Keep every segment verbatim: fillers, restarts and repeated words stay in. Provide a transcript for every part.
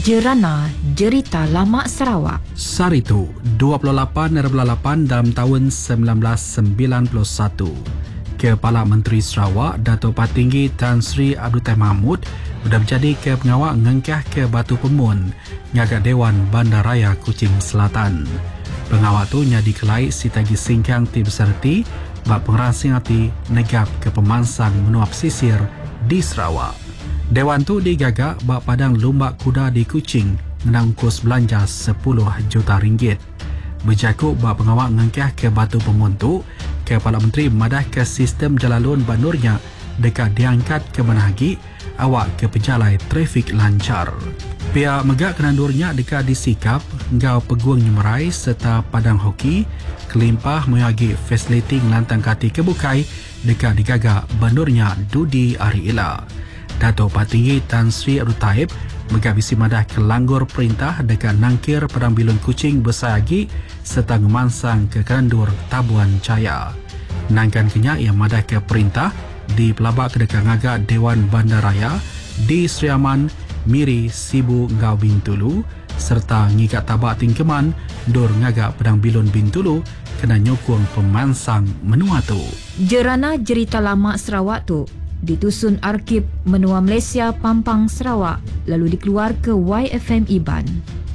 Jerana Jerita Lama Sarawak. Saritu dua puluh lapan lapan dalam tahun sembilan belas sembilan puluh satu. Kepala Menteri Sarawak Dato' Patinggi Tan Sri Abdul Tahir Mahmud sudah menjadi ke pengawal ngengkah ke Batu Pemun ngagak Dewan Bandaraya Kuching Selatan. Pengawal tu nya dikelai si tagi singkang ti beserti bak pengrasing hati negap ke pemansang menuap sisir di Sarawak. Dewan tu digagak bak padang lumbak kuda di Kuching menang kos belanja sepuluh juta ringgit. Berjakut bak pengawal ngengkah ke Batu Pemun tu, Kepala Menteri memadah ke sistem jalalun Banurnya dekat diangkat ke Menahagi awak ke pejalai trafik lancar. Pihak megak kenandurnya dekat disikap ngau peguang nyemerai serta padang hoki kelimpah menghagi fasiliti ngelantang kati kebukai dekat digagak Banurnya Dudi Ari Ila. Dato' Patinggi Tan Sri Abdul Tahir megak bisi madah ke langgur perintah dekat nangkir Padang Bilun Kuching Besayagi serta ngemansang ke kandur Tabuan Caya. Nangkan kenyak yang madah ke perintah di pelabak ke dekat ngagak Dewan Bandaraya di Sri Aman, Miri, Sibu, Ngau Bintulu serta ngikat tabak tingkeman Dur ngagak Padang Bilun Bintulu kena nyokong pemansang menua tu. Jerana Jerita Lama Sarawak tu ditusun Arkib Menua Malaysia Pampang Sarawak lalu dikeluar ke Y F M Iban.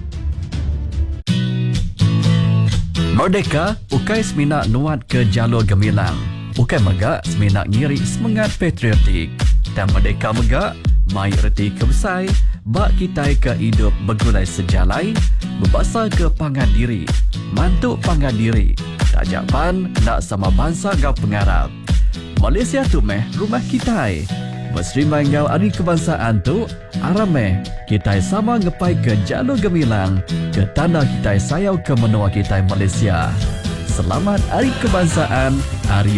Merdeka, ukai seminak nuat ke jalur gemilang. Ukai megak seminak ngiri semangat patriotik. Dan Merdeka megak, mai erti kebesai, bak kitai ke hidup bergulai sejalai, berbasar ke pangan diri, mantuk pangan diri. Tajapan nak sama bangsa gau pengarap. Malaysia tu meh rumah kitai. Bersrimai ngau hari kebangsaan tu, arameh kitai sama ngepai ke jalur gemilang ke tanah kitai sayau ke menua kitai Malaysia. Selamat Hari Kebangsaan, Hari